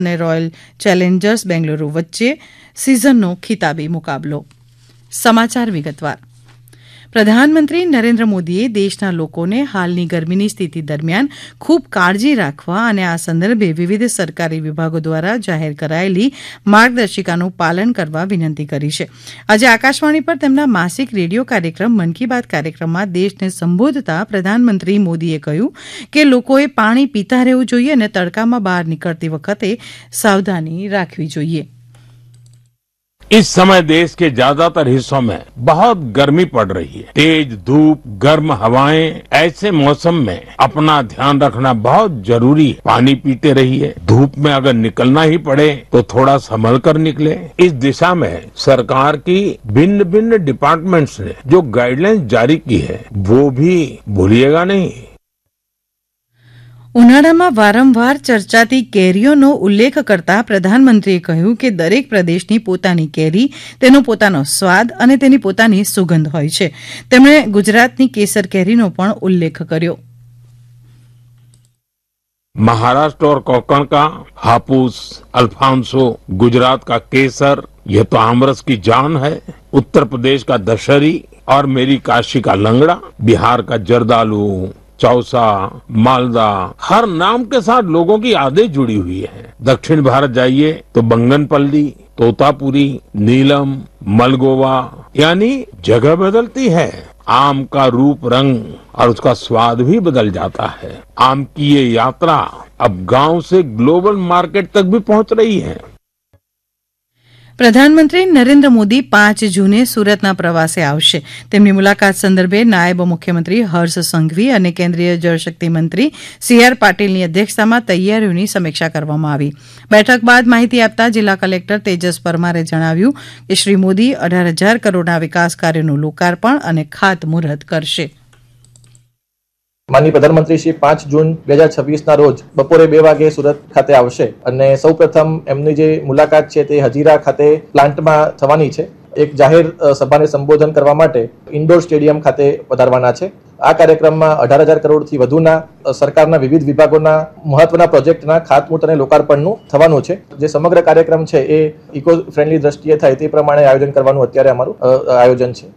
અને royal Challengers Bengaluru વચ્ચે સિઝનનો ખિતાબી મુકાબલો. સમાચાર વિગતવાર. પ્રધાનમંત્રી નરેન્દ્ર મોદીએ દેશના લોકોને હાલની ગરમીની સ્થિતિ દરમિયાન ખૂબ કાળજી રાખવા અને આ સંદર્ભે વિવિધ સરકારી વિભાગો દ્વારા જાહેર કરાયેલી માર્ગદર્શિકાનું પાલન કરવા વિનંતી કરી છે. આજે આકાશવાણી પર તેમના માસિક રેડિયો કાર્યક્રમ મન કી બાત કાર્યક્રમમાં દેશને સંબોધતા પ્રધાનમંત્રી મોદીએ કહ્યું કે લોકોએ પાણી પીતા રહેવું જોઈએ અને તડકામાં બહાર નીકળતી વખતે સાવધાની રાખવી જોઈએ. इस समय देश के ज्यादातर हिस्सों में बहुत गर्मी पड़ रही है. तेज धूप, गर्म हवाएं, ऐसे मौसम में अपना ध्यान रखना बहुत जरूरी है. पानी पीते रहिए. धूप में अगर निकलना ही पड़े तो थोड़ा संभल कर निकले. इस दिशा में सरकार की भिन्न भिन्न डिपार्टमेंट्स ने जो गाइडलाइंस जारी की है वो भी भूलिएगा नहीं. ઉનાળામાં વારંવાર ચર્ચાતી કેરીઓનો ઉલ્લેખ કરતા પ્રધાનમંત્રીએ કહ્યું કે દરેક પ્રદેશની પોતાની કેરી, તેનો પોતાનો સ્વાદ અને તેની પોતાની સુગંધ હોય છે. તેમણે ગુજરાતની કેસર કેરીનો પણ ઉલ્લેખ કર્યો. महाराष्ट्र और कोंकण का हापुस, अल्फांसो, गुजरात का केसर, यह तो आमरस की जान है. उत्तर प्रदेश का दशहरी और मेरी काशी का लंगड़ा, बिहार का जर्दालू, चौसा, मालदा, हर नाम के साथ लोगों की यादें जुड़ी हुई है. दक्षिण भारत जाइए तो बंगनपल्ली, तोतापुरी, नीलम, मलगोवा, यानी जगह बदलती है. आम का रूप, रंग और उसका स्वाद भी बदल जाता है. आम की ये यात्रा अब गांव से ग्लोबल मार्केट तक भी पहुंच रही है. પ્રધાનમંત્રી નરેન્દ્ર મોદી 5 જૂને સુરતના પ્રવાસે આવશે. તેમની મુલાકાત સંદર્ભે નાયબ મુખ્યમંત્રી હર્ષ સંઘવી અને કેન્દ્રીય જળશક્તિ મંત્રી સી.આર. પાટીલની અધ્યક્ષતામાં તૈયારીઓની સમીક્ષા કરવામાં આવી. બેઠક બાદ માહિતી આપતા જિલ્લા કલેક્ટર તેજસ પરમારે જણાવ્યું કે શ્રી મોદી 18,000 કરોડના વિકાસ કાર્યોનું લોકાર્પણ અને ખાતમુહૂર્ત કરશે. માનનીય પ્રધાનમંત્રી શ્રી 5 જૂન 2026ના રોજ બપોરે 2 વાગે સુરત ખાતે આવશે અને સૌપ્રથમ એમની જે મુલાકાત છે તે હજીરા ખાતે પ્લાન્ટમાં થવાની છે. એક જાહેર સભાને સંબોધન કરવા માટે ઇન્ડોર સ્ટેડિયમ ખાતે પધારવાના છે. આ કાર્યક્રમમાં 18,000 કરોડથી વધુના સરકારના વિવિધ વિભાગોના મહત્વના પ્રોજેક્ટના ખાતમુહૂર્ત અને લોકાર્પણનું થવાનું છે. જે સમગ્ર કાર્યક્રમ છે એ ઇકો ફ્રેન્ડલી દ્રષ્ટિએ થાય તે પ્રમાણે આયોજન કરવાનું અત્યારે અમારું આયોજન છે.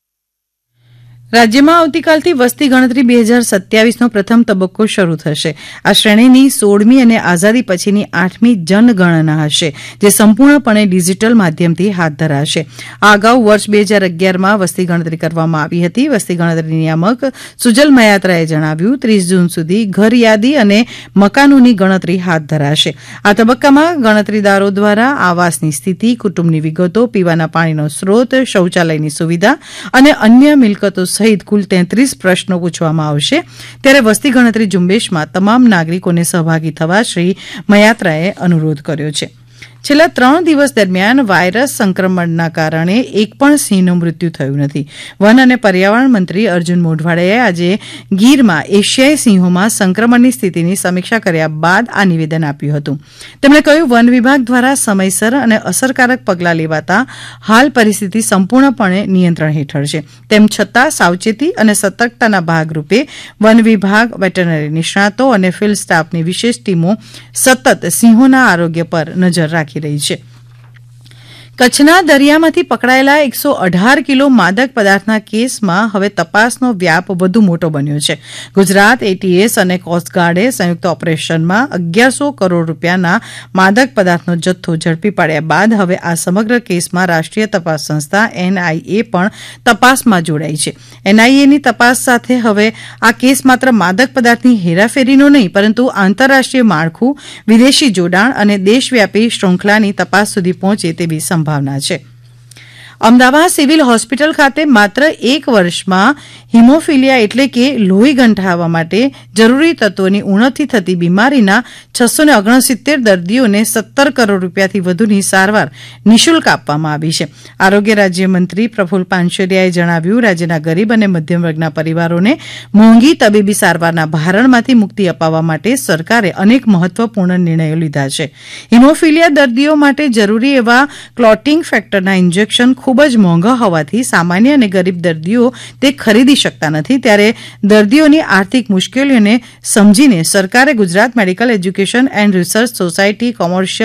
રાજ્યમાં આવતીકાલથી વસ્તી ગણતરી 2027નો પ્રથમ તબક્કો શરૂ થશે. આ શ્રેણીની 16મી અને આઝાદી પછીની 8મી જનગણના હશે, જે સંપૂર્ણપણે ડિજીટલ માધ્યમથી હાથ ધરાશે. આ અગાઉ વર્ષ 2011માં વસ્તી ગણતરી કરવામાં આવી હતી. વસ્તી ગણતરી નિયામક સુજલ મયાત્રાએ જણાવ્યું 30 જૂન સુધી ઘર યાદી અને મકાનોની ગણતરી હાથ ધરાશે. આ તબક્કામાં ગણતરીદારો દ્વારા આવાસની સ્થિતિ, કુટુંબની વિગતો, પીવાના પાણીનો સ્ત્રોત, શૌચાલયની સુવિધા અને અન્ય મિલકતો સહિત કુલ 33 પ્રશ્નો પૂછવામાં આવશે. ત્યારે વસ્તી ગણતરી ઝુંબેશમાં તમામ નાગરિકોને સહભાગી થવા શ્રી મયાત્રાએ અનુરોધ કર્યો છે. છેલ્લા 3 દિવસ દરમિયાન વાયરસ સંક્રમણના કારણે એક પણ સિંહનું મૃત્યુ થયું નથી. વન અને પર્યાવરણ મંત્રી અર્જુન મોઢવાડિયાએ આજે ગીરમાં એશિયાઈ સિંહોમાં સંક્રમણની સ્થિતિની સમીક્ષા કર્યા બાદ આ નિવેદન આપ્યું હતું. તેમણે કહ્યું વન વિભાગ દ્વારા સમયસર અને અસરકારક પગલાં લેવાતા હાલ પરિસ્થિતિ સંપૂર્ણપણે નિયંત્રણ હેઠળ છે. તેમ છતાં સાવચેતી અને સતર્કતાના ભાગરૂપે વન વિભાગ, વેટરનરી નિષ્ણાતો અને ફિલ્ડ સ્ટાફની વિશેષ ટીમો સતત સિંહોના આરોગ્ય પર નજર રાખી રહી છે. કચ્છના દરિયામાંથી પકડાયેલા 118 કિલો માદક પદાર્થના કેસમાં હવે તપાસનો વ્યાપ વધુ મોટો બન્યો છે. ગુજરાત એટીએસ અને કોસ્ટગાર્ડે સંયુક્ત ઓપરેશનમાં 1100 કરોડ રૂપિયાના માદક પદાર્થનો જથ્થો ઝડપી પાડ્યા બાદ હવે આ સમગ્ર કેસમાં રાષ્ટ્રીય તપાસ સંસ્થા એનઆઈએ પણ તપાસમાં જોડાઈ છે. એનઆઈએની તપાસ સાથે હવે આ કેસ માત્ર માદક પદાર્થની હેરાફેરીનો નહીં, પરંતુ આંતરરાષ્ટ્રીય માળખું, વિદેશી જોડાણ અને દેશવ્યાપી શૃંખલાની તપાસ સુધી પહોંચે તેવી સંભાવના છે. અમદાવાદ સિવિલ હોસ્પિટલ ખાતે માત્ર 1 વર્ષમાં હિમોફિલિયા એટલે કે લોહી ગંઠાવા માટે જરૂરી તત્વોની ઉણપથી થતી બીમારીના 669 દર્દીઓને 17 કરોડ રૂપિયાથી વધુની સારવાર નિઃશુલ્ક આપવામાં આવી છે. આરોગ્ય રાજ્યમંત્રી પ્રફુલ પાનસરિયાએ જણાવ્યું રાજ્યના ગરીબ અને મધ્યમ વર્ગના પરિવારોને મોંઘી તબીબી સારવારના ભારણમાંથી મુક્તિ અપાવવા માટે સરકારે અનેક મહત્વપૂર્ણ નિર્ણયો લીધા છે. હિમોફિલિયા દર્દીઓ માટે જરૂરી એવા ક્લોટિંગ ફેક્ટરના ઇન્જેક્શન ખૂબ જ મોંઘા હોવાથી સામાન્ય અને ગરીબ દર્દીઓ તે ખરીદી શકતા નથી ત્યારે દર્દીઓની આર્થિક મુશ્કેલીઓને સમજીને સરકારે Gujarat medical education and research society commercial